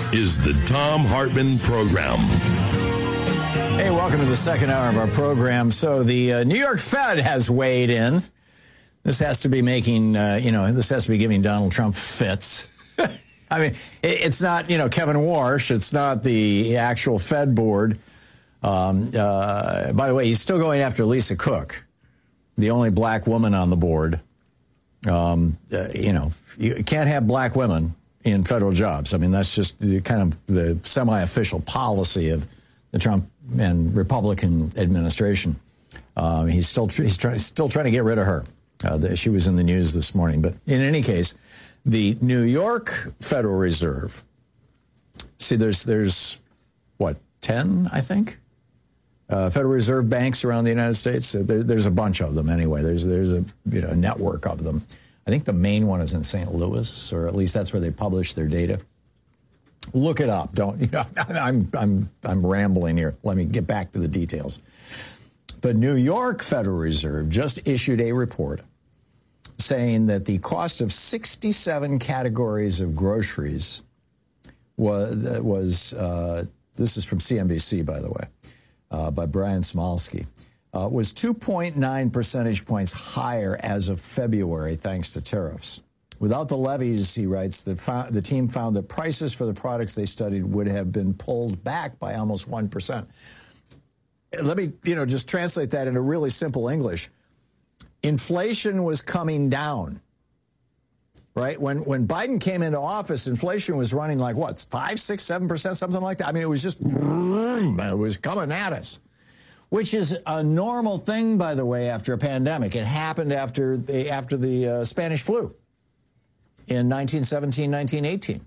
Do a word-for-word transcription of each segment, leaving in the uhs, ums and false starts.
is the Thom Hartmann Program. Hey, welcome to the second hour of our program. So the uh, New York Fed has weighed in. This has to be making, uh, you know, this has to be giving Donald Trump fits. I mean, it, it's not, you know, Kevin Warsh. It's not the actual Fed board. Um, uh, by the way, he's still going after Lisa Cook, the only black woman on the board. Um, uh, you know, you can't have black women in federal jobs. I mean, that's just the, kind of the semi-official policy of the Trump and Republican administration. Um, he's still he's try, still trying to get rid of her. Uh, the, she was in the news this morning. But in any case, the New York Federal Reserve. See, there's there's what ten, I think, uh, Federal Reserve banks around the United States. Uh, there, there's a bunch of them anyway. There's there's a you know network of them. I think the main one is in Saint Louis, or at least that's where they publish their data. Look it up. Don't, you know, I'm, I'm, I'm rambling here. Let me get back to the details. The New York Federal Reserve just issued a report saying that the cost of sixty-seven categories of groceries was, was uh, this is from C N B C, by the way, uh, by Brian Smolsky, uh, was two point nine percentage points higher as of February, thanks to tariffs. Without the levies, he writes, the, fo- the team found that prices for the products they studied would have been pulled back by almost one percent. Let me, you know, just translate that into really simple English. Inflation was coming down, right? When when Biden came into office, inflation was running like, what, five, six, seven percent, something like that? I mean, it was just, it was coming at us, which is a normal thing, by the way, after a pandemic. It happened after the, after the uh, Spanish flu. In nineteen seventeen, nineteen eighteen.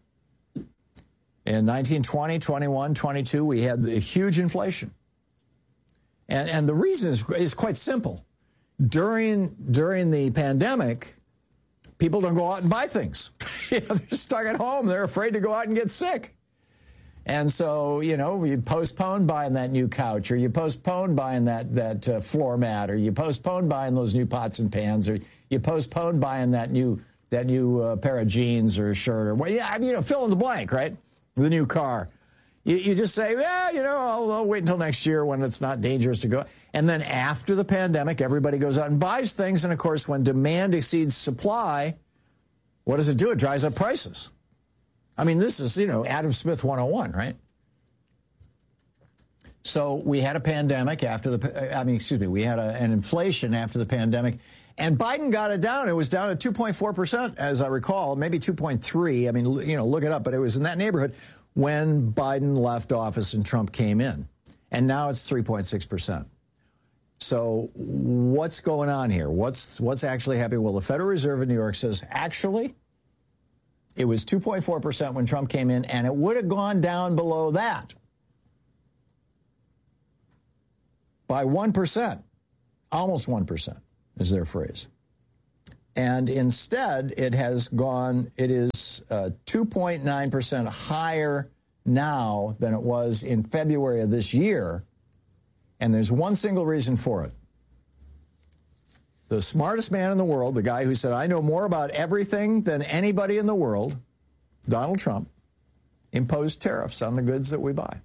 In nineteen twenty, twenty-one, twenty-two, we had the huge inflation. And and the reason is, is quite simple. During during the pandemic, people don't go out and buy things. You know, they're stuck at home. They're afraid to go out and get sick. And so, you know, you postpone buying that new couch, or you postpone buying that, that uh, floor mat, or you postpone buying those new pots and pans, or you postpone buying that new that new uh, pair of jeans or a shirt, or, well, yeah, I mean, you know, fill in the blank, right? The new car. You, you just say, yeah, you know, I'll, I'll wait until next year when it's not dangerous to go. And then after the pandemic, everybody goes out and buys things. And, of course, when demand exceeds supply, what does it do? It drives up prices. I mean, this is, you know, Adam Smith one oh one, right? So we had a pandemic after the, I mean, excuse me, we had a, an inflation after the pandemic. And Biden got it down. It was down at two point four percent, as I recall, maybe two point three. I mean, you know, look it up. But it was in that neighborhood when Biden left office and Trump came in. And now it's three point six percent. So what's going on here? What's what's actually happening? Well, the Federal Reserve in New York says, actually, it was two point four percent when Trump came in, and it would have gone down below that by one percent, almost one percent. Is their phrase. And instead, it has gone, it is uh, two point nine percent higher now than it was in February of this year. And there's one single reason for it. The smartest man in the world, the guy who said, I know more about everything than anybody in the world, Donald Trump, imposed tariffs on the goods that we buy.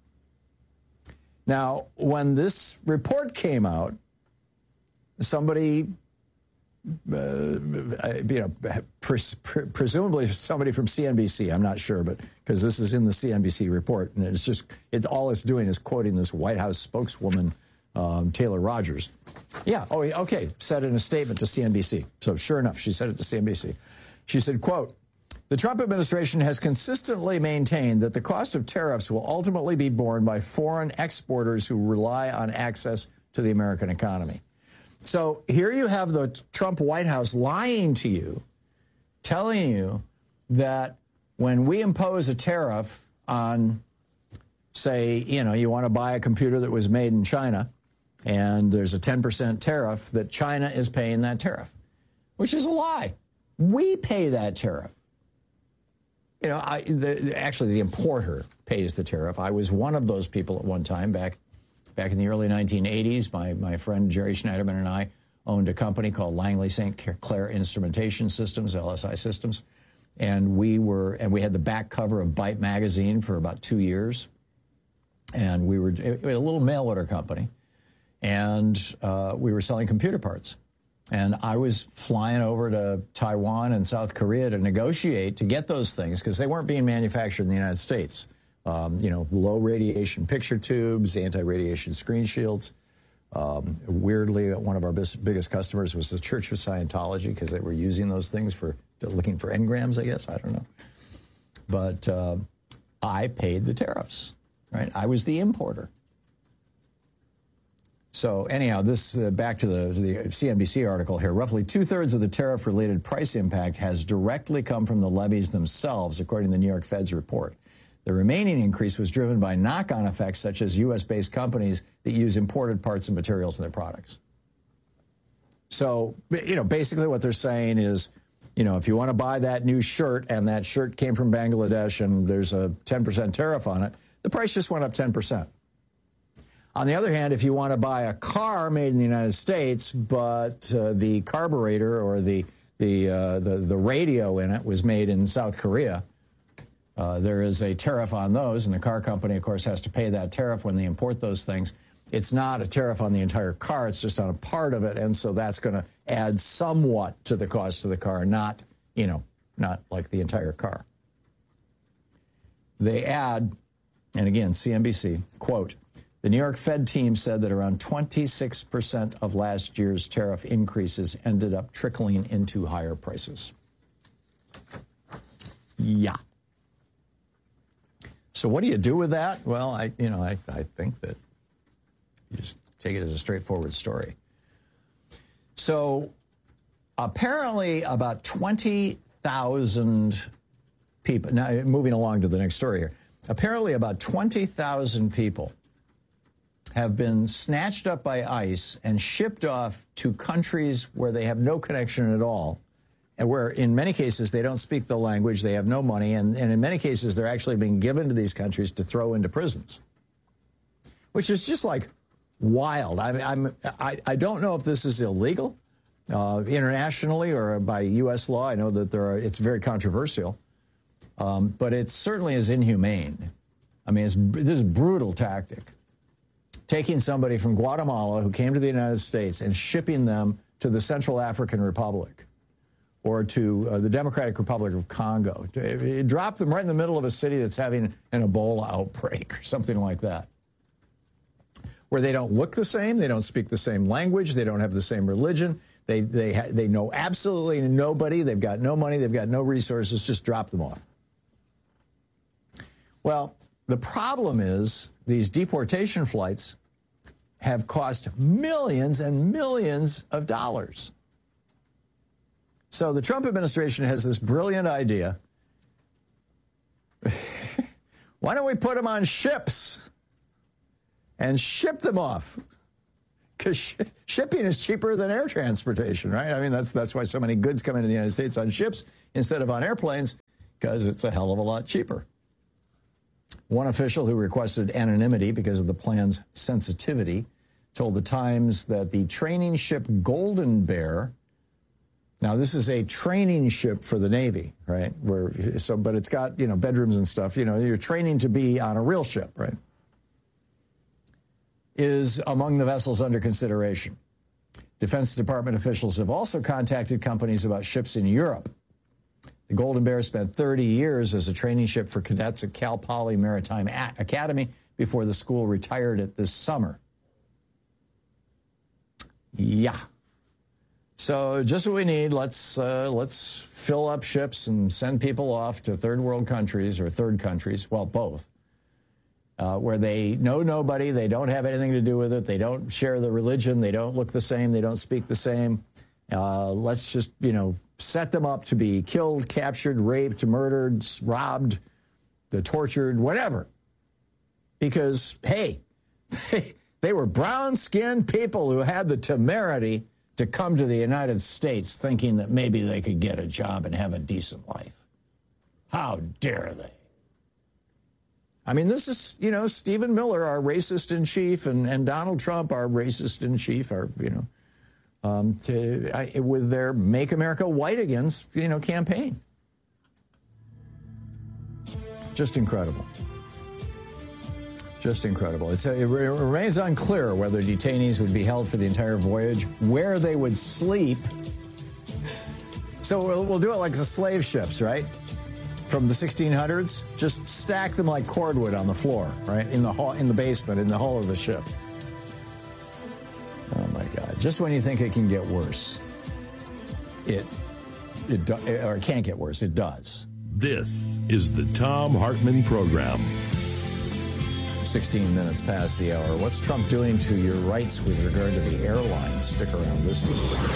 Now, when this report came out, somebody, uh, you know, pres- pre- presumably somebody from C N B C, I'm not sure, but because this is in the C N B C report, and it's just, it, all it's doing is quoting this White House spokeswoman, um, Taylor Rogers. Yeah, oh, okay, said in a statement to C N B C. So sure enough, she said it to C N B C. She said, quote, the Trump administration has consistently maintained that the cost of tariffs will ultimately be borne by foreign exporters who rely on access to the American economy. So here you have the Trump White House lying to you, telling you that when we impose a tariff on, say, you know, you want to buy a computer that was made in China, and there's a ten percent tariff, that China is paying that tariff, which is a lie. We pay that tariff. You know, I, the, actually, the importer pays the tariff. I was one of those people at one time back Back in the early nineteen eighties, my, my friend Jerry Schneiderman and I owned a company called Langley Saint Clair Instrumentation Systems, L S I Systems. And we were, and we had the back cover of Byte magazine for about two years. And we were a little mail order company. And uh, we were selling computer parts. And I was flying over to Taiwan and South Korea to negotiate to get those things because they weren't being manufactured in the United States. Um, you know, low radiation picture tubes, anti-radiation screen shields. Um, weirdly, one of our biggest customers was the Church of Scientology because they were using those things for looking for engrams, I guess. I don't know. But uh, I paid the tariffs, right? I was the importer. So anyhow, this uh, back to the, to the C N B C article here. Roughly two-thirds of the tariff-related price impact has directly come from the levies themselves, according to the New York Fed's report. The remaining increase was driven by knock-on effects such as U S-based companies that use imported parts and materials in their products. So, you know, basically what they're saying is, you know, if you want to buy that new shirt and that shirt came from Bangladesh and there's a ten percent tariff on it, the price just went up ten percent. On the other hand, if you want to buy a car made in the United States, but uh, the carburetor or the the, uh, the the radio in it was made in South Korea, uh, there is a tariff on those, and the car company, of course, has to pay that tariff when they import those things. It's not a tariff on the entire car; it's just on a part of it, and so that's going to add somewhat to the cost of the car, not you know, not like the entire car. They add, and again, C N B C quote. The New York Fed team said that around twenty-six percent of last year's tariff increases ended up trickling into higher prices. Yeah. So what do you do with that? Well, I, you know, I, I think that you just take it as a straightforward story. So apparently about twenty thousand people, now moving along to the next story here, apparently about twenty thousand people have been snatched up by ICE and shipped off to countries where they have no connection at all, and where in many cases they don't speak the language, they have no money, and, and in many cases they're actually being given to these countries to throw into prisons, which is just like wild. I, I'm, I, I don't know if this is illegal uh, internationally or by U S law. I know that there are, it's very controversial, um, but it certainly is inhumane. I mean, it's, this is a brutal tactic. Taking somebody from Guatemala who came to the United States and shipping them to the Central African Republic or to uh, the Democratic Republic of Congo. It dropped them right in the middle of a city that's having an Ebola outbreak or something like that, where they don't look the same, they don't speak the same language, they don't have the same religion, they, they, ha- they know absolutely nobody, they've got no money, they've got no resources, just drop them off. Well, the problem is these deportation flights have cost millions and millions of dollars. So the Trump administration has this brilliant idea. Why don't we put them on ships and ship them off? Because sh- shipping is cheaper than air transportation, right? I mean, that's that's why so many goods come into the United States on ships instead of on airplanes, because it's a hell of a lot cheaper. One official who requested anonymity because of the plan's sensitivity told the Times that the training ship Golden Bear, now this is a training ship for the Navy, right? Where so, but it's got, you know, bedrooms and stuff. You know, you're training to be on a real ship, right? Is among the vessels under consideration. Defense Department officials have also contacted companies about ships in Europe. The Golden Bear spent thirty years as a training ship for cadets at Cal Poly Maritime Academy before the school retired it this summer. Yeah. So just what we need. Let's uh, let's fill up ships and send people off to third world countries or third countries, well, both, uh, where they know nobody, they don't have anything to do with it, they don't share the religion, they don't look the same, they don't speak the same. Uh, let's just, you know, set them up to be killed, captured, raped, murdered, robbed, tortured, whatever. Because, hey, they, they were brown-skinned people who had the temerity to come to the United States thinking that maybe they could get a job and have a decent life. How dare they? I mean, this is, you know, Stephen Miller, our racist in chief, and, and Donald Trump, our racist in chief, our, you know, Um, to, I, with their Make America White Again, you know, campaign. Just incredible. Just incredible. It's a, it remains unclear whether detainees would be held for the entire voyage, where they would sleep. So we'll, we'll do it like the slave ships, right? From the sixteen hundreds, just stack them like cordwood on the floor, right? In the hall, in the basement, in the hull of the ship. Oh my God! Just when you think it can get worse, it it do, or it can't get worse. It does. This is the Thom Hartmann Program. sixteen minutes past the hour. What's Trump doing to your rights with regard to the airlines? Stick around. This is